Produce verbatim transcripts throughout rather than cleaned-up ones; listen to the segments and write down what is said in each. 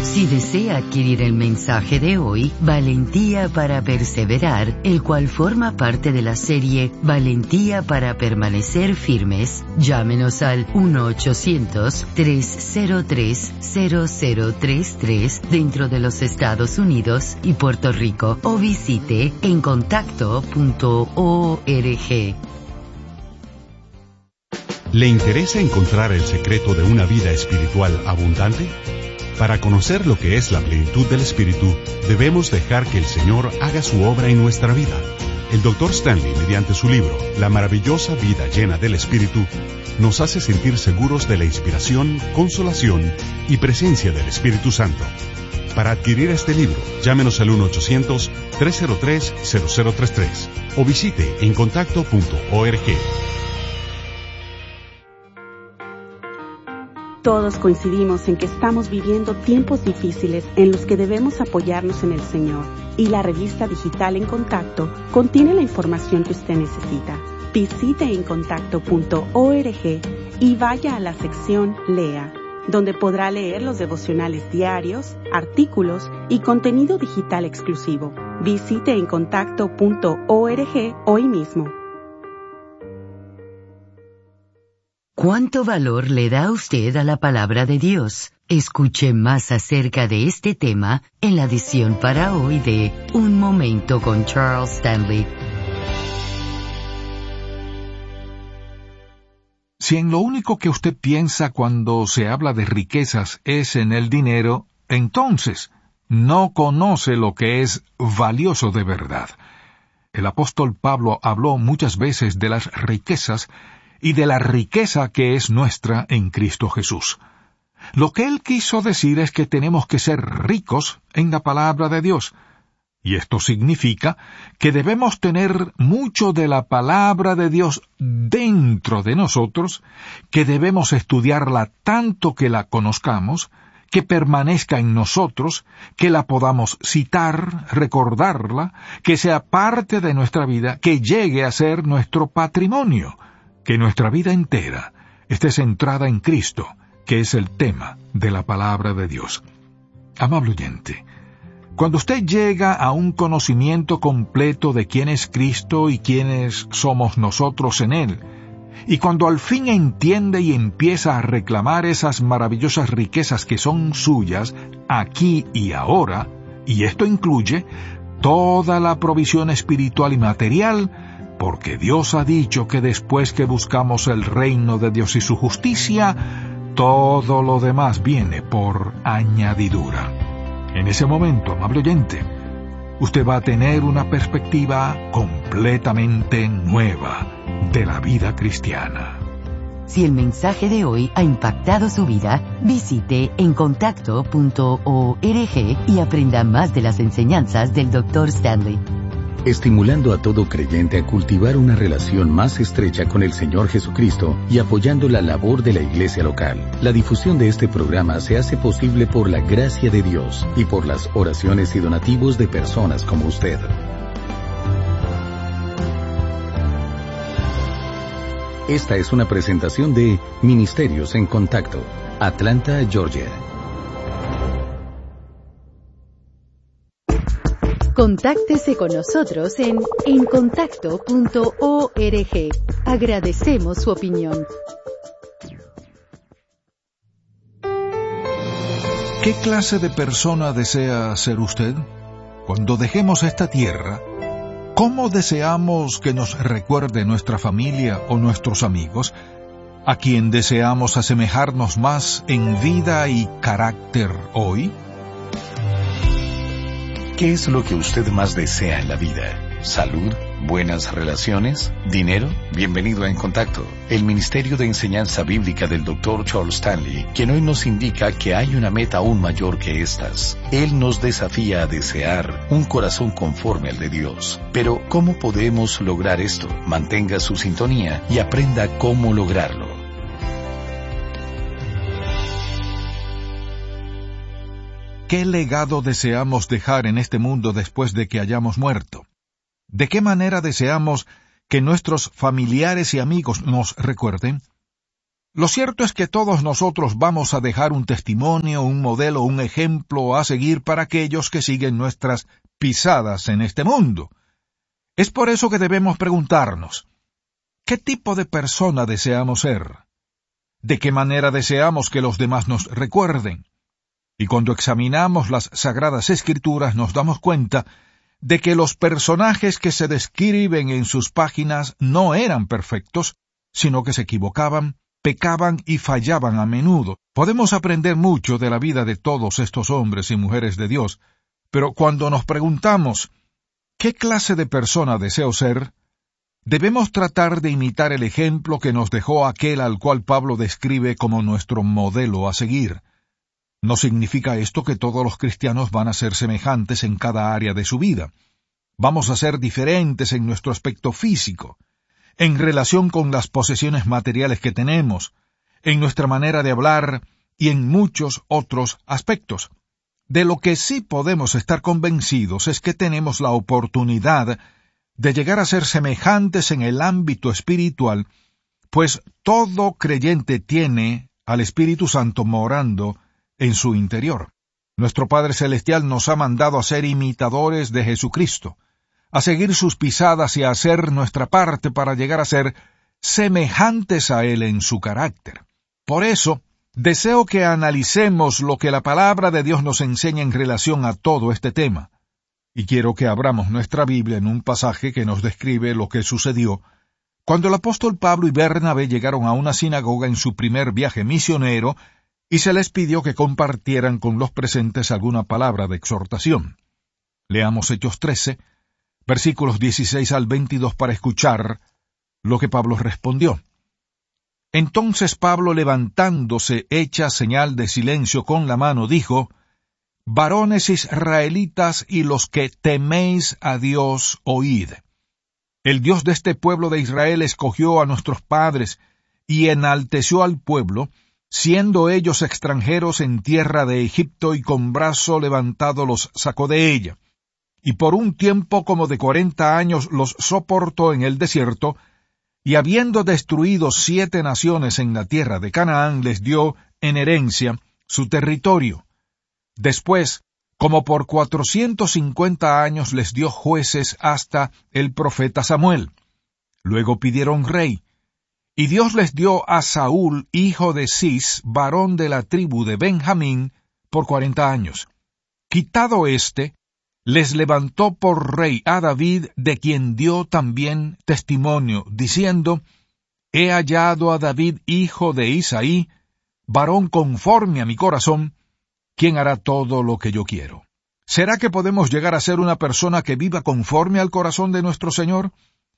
Si desea adquirir el mensaje de hoy, Valentía para Perseverar, el cual forma parte de la serie Valentía para Permanecer Firmes, llámenos al uno ochocientos, tres cero tres, cero cero tres tres dentro de los Estados Unidos y Puerto Rico o visite encontacto punto org. ¿Le interesa encontrar el secreto de una vida espiritual abundante? Para conocer lo que es la plenitud del Espíritu, debemos dejar que el Señor haga su obra en nuestra vida. El doctor Stanley, mediante su libro, La maravillosa vida llena del Espíritu, nos hace sentir seguros de la inspiración, consolación y presencia del Espíritu Santo. Para adquirir este libro, llámenos al uno ochocientos, tres cero tres, cero cero tres tres o visite encontacto punto org. Todos coincidimos en que estamos viviendo tiempos difíciles en los que debemos apoyarnos en el Señor, y la revista digital En Contacto contiene la información que usted necesita. Visite encontacto punto org y vaya a la sección Lea, donde podrá leer los devocionales diarios, artículos y contenido digital exclusivo. Visite encontacto punto org hoy mismo. ¿Cuánto valor le da usted a la palabra de Dios? Escuche más acerca de este tema en la edición para hoy de Un Momento con Charles Stanley. Si en lo único que usted piensa cuando se habla de riquezas es en el dinero, entonces no conoce lo que es valioso de verdad. El apóstol Pablo habló muchas veces de las riquezas y de la riqueza que es nuestra en Cristo Jesús. Lo que él quiso decir es que tenemos que ser ricos en la palabra de Dios, y esto significa que debemos tener mucho de la palabra de Dios dentro de nosotros, que debemos estudiarla tanto que la conozcamos, que permanezca en nosotros, que la podamos citar, recordarla, que sea parte de nuestra vida, que llegue a ser nuestro patrimonio, que nuestra vida entera esté centrada en Cristo, que es el tema de la palabra de Dios. Amable oyente, cuando usted llega a un conocimiento completo de quién es Cristo y quiénes somos nosotros en Él, y cuando al fin entiende y empieza a reclamar esas maravillosas riquezas que son suyas aquí y ahora, y esto incluye toda la provisión espiritual y material, porque Dios ha dicho que después que buscamos el reino de Dios y su justicia, todo lo demás viene por añadidura. En ese momento, amable oyente, usted va a tener una perspectiva completamente nueva de la vida cristiana. Si el mensaje de hoy ha impactado su vida, visite encontacto punto org y aprenda más de las enseñanzas del doctor Stanley. Estimulando a todo creyente a cultivar una relación más estrecha con el Señor Jesucristo y apoyando la labor de la iglesia local. La difusión de este programa se hace posible por la gracia de Dios y por las oraciones y donativos de personas como usted. Esta es una presentación de Ministerios en Contacto, Atlanta, Georgia. Contáctese con nosotros en encontacto punto org. Agradecemos su opinión. ¿Qué clase de persona desea ser usted? Cuando dejemos esta tierra, ¿cómo deseamos que nos recuerde nuestra familia o nuestros amigos? ¿A quién deseamos asemejarnos más en vida y carácter hoy? ¿Qué es lo que usted más desea en la vida? ¿Salud? ¿Buenas relaciones? ¿Dinero? Bienvenido a En Contacto, el Ministerio de Enseñanza Bíblica del doctor Charles Stanley, quien hoy nos indica que hay una meta aún mayor que estas. Él nos desafía a desear un corazón conforme al de Dios. Pero, ¿cómo podemos lograr esto? Mantenga su sintonía y aprenda cómo lograrlo. ¿Qué legado deseamos dejar en este mundo después de que hayamos muerto? ¿De qué manera deseamos que nuestros familiares y amigos nos recuerden? Lo cierto es que todos nosotros vamos a dejar un testimonio, un modelo, un ejemplo a seguir para aquellos que siguen nuestras pisadas en este mundo. Es por eso que debemos preguntarnos, ¿qué tipo de persona deseamos ser? ¿De qué manera deseamos que los demás nos recuerden? Y cuando examinamos las Sagradas Escrituras nos damos cuenta de que los personajes que se describen en sus páginas no eran perfectos, sino que se equivocaban, pecaban y fallaban a menudo. Podemos aprender mucho de la vida de todos estos hombres y mujeres de Dios, pero cuando nos preguntamos, ¿qué clase de persona deseo ser?, debemos tratar de imitar el ejemplo que nos dejó aquel al cual Pablo describe como nuestro modelo a seguir. No significa esto que todos los cristianos van a ser semejantes en cada área de su vida. Vamos a ser diferentes en nuestro aspecto físico, en relación con las posesiones materiales que tenemos, en nuestra manera de hablar y en muchos otros aspectos. De lo que sí podemos estar convencidos es que tenemos la oportunidad de llegar a ser semejantes en el ámbito espiritual, pues todo creyente tiene al Espíritu Santo morando en su interior. Nuestro Padre Celestial nos ha mandado a ser imitadores de Jesucristo, a seguir sus pisadas y a hacer nuestra parte para llegar a ser semejantes a Él en su carácter. Por eso, deseo que analicemos lo que la palabra de Dios nos enseña en relación a todo este tema. Y quiero que abramos nuestra Biblia en un pasaje que nos describe lo que sucedió cuando el apóstol Pablo y Bernabé llegaron a una sinagoga en su primer viaje misionero y se les pidió que compartieran con los presentes alguna palabra de exhortación. Leamos Hechos trece, versículos dieciséis al veintidós para escuchar lo que Pablo respondió. Entonces Pablo, levantándose, hecha señal de silencio con la mano, dijo: Varones israelitas y los que teméis a Dios, oíd. El Dios de este pueblo de Israel escogió a nuestros padres y enalteció al pueblo, siendo ellos extranjeros en tierra de Egipto, y con brazo levantado los sacó de ella. Y por un tiempo como de cuarenta años los soportó en el desierto, y habiendo destruido siete naciones en la tierra de Canaán, les dio en herencia su territorio. Después, como por cuatrocientos cincuenta años les dio jueces hasta el profeta Samuel. Luego pidieron rey, y Dios les dio a Saúl, hijo de Cis, varón de la tribu de Benjamín, por cuarenta años. Quitado éste, les levantó por rey a David, de quien dio también testimonio, diciendo: He hallado a David, hijo de Isaí, varón conforme a mi corazón, quien hará todo lo que yo quiero. ¿Será que podemos llegar a ser una persona que viva conforme al corazón de nuestro Señor?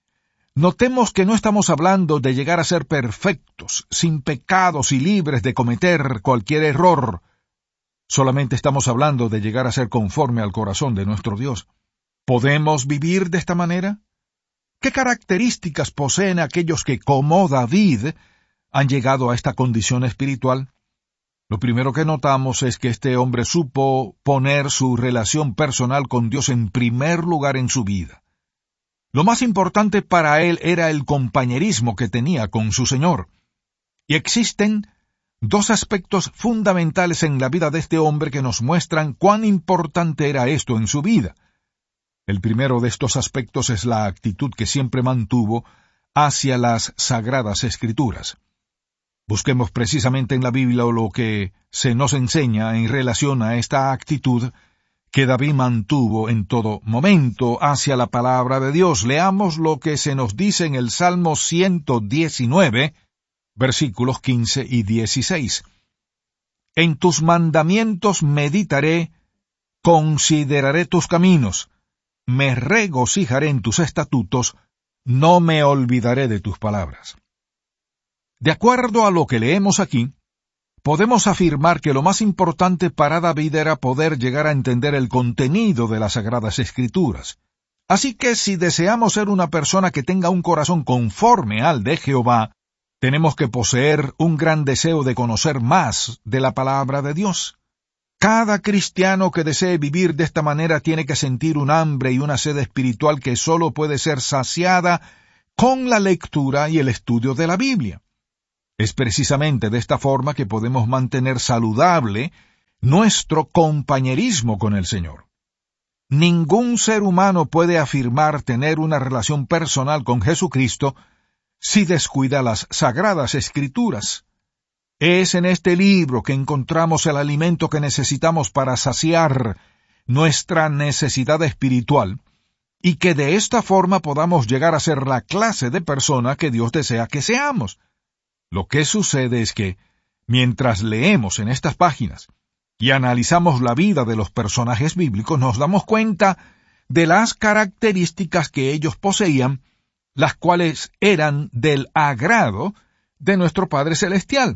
Notemos que no estamos hablando de llegar a ser perfectos, sin pecados y libres de cometer cualquier error. Solamente estamos hablando de llegar a ser conforme al corazón de nuestro Dios. ¿Podemos vivir de esta manera? ¿Qué características poseen aquellos que, como David, han llegado a esta condición espiritual? Lo primero que notamos es que este hombre supo poner su relación personal con Dios en primer lugar en su vida. Lo más importante para él era el compañerismo que tenía con su Señor. Y existen dos aspectos fundamentales en la vida de este hombre que nos muestran cuán importante era esto en su vida. El primero de estos aspectos es la actitud que siempre mantuvo hacia las Sagradas Escrituras. Busquemos precisamente en la Biblia lo que se nos enseña en relación a esta actitud que David mantuvo en todo momento hacia la palabra de Dios. Leamos lo que se nos dice en el Salmo ciento diecinueve, versículos quince y dieciséis. En tus mandamientos meditaré, consideraré tus caminos, me regocijaré en tus estatutos, no me olvidaré de tus palabras. De acuerdo a lo que leemos aquí, podemos afirmar que lo más importante para David era poder llegar a entender el contenido de las Sagradas Escrituras. Así que si deseamos ser una persona que tenga un corazón conforme al de Jehová, tenemos que poseer un gran deseo de conocer más de la palabra de Dios. Cada cristiano que desee vivir de esta manera tiene que sentir un hambre y una sed espiritual que solo puede ser saciada con la lectura y el estudio de la Biblia. Es precisamente de esta forma que podemos mantener saludable nuestro compañerismo con el Señor. Ningún ser humano puede afirmar tener una relación personal con Jesucristo si descuida las Sagradas Escrituras. Es en este libro que encontramos el alimento que necesitamos para saciar nuestra necesidad espiritual, y que de esta forma podamos llegar a ser la clase de persona que Dios desea que seamos. Lo que sucede es que, mientras leemos en estas páginas y analizamos la vida de los personajes bíblicos, nos damos cuenta de las características que ellos poseían, las cuales eran del agrado de nuestro Padre Celestial.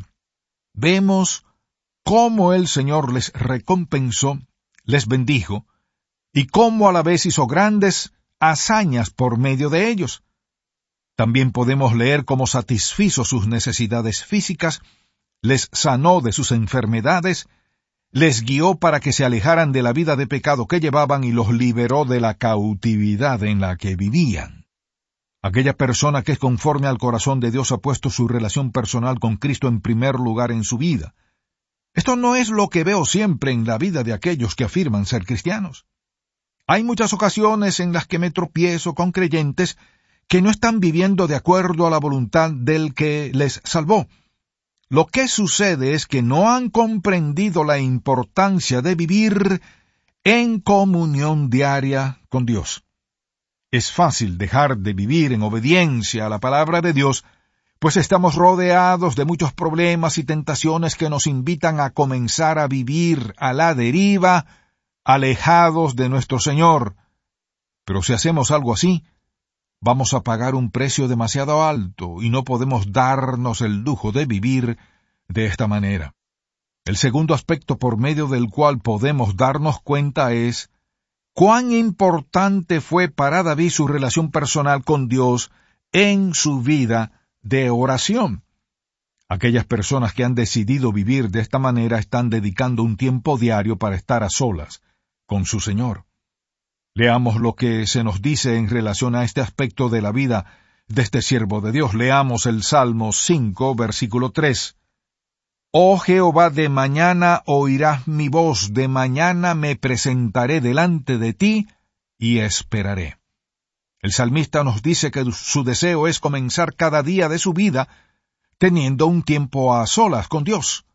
Vemos cómo el Señor les recompensó, les bendijo, y cómo a la vez hizo grandes hazañas por medio de ellos. También podemos leer cómo satisfizo sus necesidades físicas, les sanó de sus enfermedades, les guió para que se alejaran de la vida de pecado que llevaban y los liberó de la cautividad en la que vivían. Aquella persona que es conforme al corazón de Dios ha puesto su relación personal con Cristo en primer lugar en su vida. Esto no es lo que veo siempre en la vida de aquellos que afirman ser cristianos. Hay muchas ocasiones en las que me tropiezo con creyentes que no están viviendo de acuerdo a la voluntad del que les salvó. Lo que sucede es que no han comprendido la importancia de vivir en comunión diaria con Dios. Es fácil dejar de vivir en obediencia a la palabra de Dios, pues estamos rodeados de muchos problemas y tentaciones que nos invitan a comenzar a vivir a la deriva, alejados de nuestro Señor. Pero si hacemos algo así, vamos a pagar un precio demasiado alto y no podemos darnos el lujo de vivir de esta manera. El segundo aspecto por medio del cual podemos darnos cuenta es cuán importante fue para David su relación personal con Dios en su vida de oración. Aquellas personas que han decidido vivir de esta manera están dedicando un tiempo diario para estar a solas con su Señor. Leamos lo que se nos dice en relación a este aspecto de la vida de este siervo de Dios. Leamos el Salmo cinco, versículo tres. Oh Jehová, de mañana oirás mi voz, de mañana me presentaré delante de ti y esperaré. El salmista nos dice que su deseo es comenzar cada día de su vida teniendo un tiempo a solas con Dios.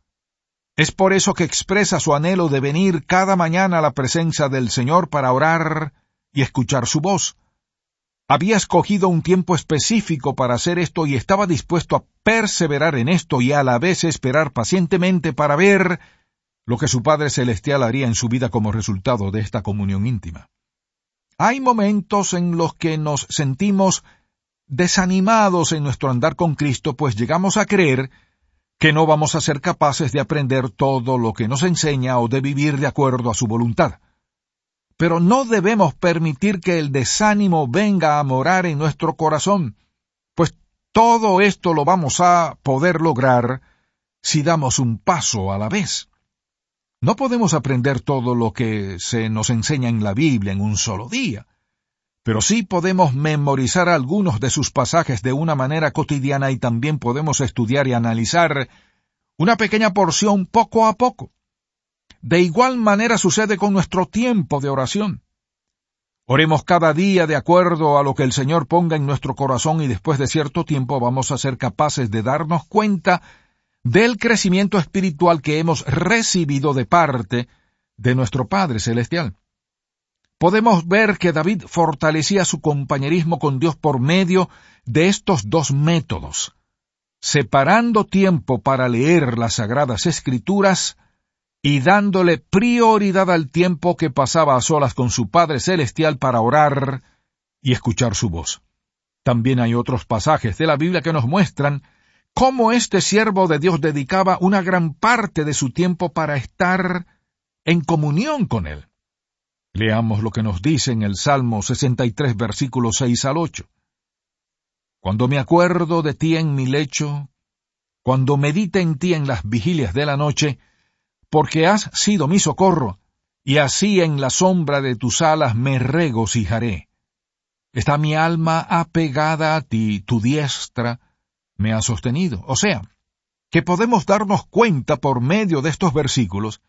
Es por eso que expresa su anhelo de venir cada mañana a la presencia del Señor para orar y escuchar su voz. Había escogido un tiempo específico para hacer esto y estaba dispuesto a perseverar en esto y a la vez esperar pacientemente para ver lo que su Padre Celestial haría en su vida como resultado de esta comunión íntima. Hay momentos en los que nos sentimos desanimados en nuestro andar con Cristo, pues llegamos a creer que no vamos a ser capaces de aprender todo lo que nos enseña o de vivir de acuerdo a su voluntad. Pero no debemos permitir que el desánimo venga a morar en nuestro corazón, pues todo esto lo vamos a poder lograr si damos un paso a la vez. No podemos aprender todo lo que se nos enseña en la Biblia en un solo día, pero sí podemos memorizar algunos de sus pasajes de una manera cotidiana y también podemos estudiar y analizar una pequeña porción poco a poco. De igual manera sucede con nuestro tiempo de oración. Oremos cada día de acuerdo a lo que el Señor ponga en nuestro corazón y después de cierto tiempo vamos a ser capaces de darnos cuenta del crecimiento espiritual que hemos recibido de parte de nuestro Padre Celestial. Podemos ver que David fortalecía su compañerismo con Dios por medio de estos dos métodos, separando tiempo para leer las Sagradas Escrituras y dándole prioridad al tiempo que pasaba a solas con su Padre Celestial para orar y escuchar su voz. También hay otros pasajes de la Biblia que nos muestran cómo este siervo de Dios dedicaba una gran parte de su tiempo para estar en comunión con Él. Leamos lo que nos dice en el Salmo sesenta y tres, versículos seis al ocho. Cuando me acuerdo de ti en mi lecho, cuando medite en ti en las vigilias de la noche, porque has sido mi socorro, y así en la sombra de tus alas me regocijaré. Está mi alma apegada a ti, tu diestra me ha sostenido. O sea, que podemos darnos cuenta por medio de estos versículos